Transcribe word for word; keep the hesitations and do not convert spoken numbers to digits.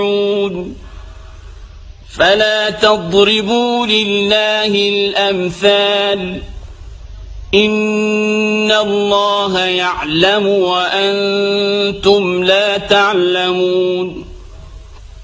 فلا تضربوا لله الأمثال إن الله يعلم وأنتم لا تعلمون